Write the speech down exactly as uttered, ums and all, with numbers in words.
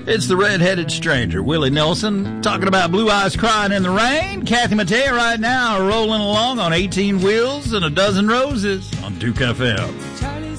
It's the red-headed stranger, Willie Nelson, talking about Blue Eyes Crying in the Rain. Kathy Mattea right now rolling along on eighteen wheels and a dozen roses on Duke F M.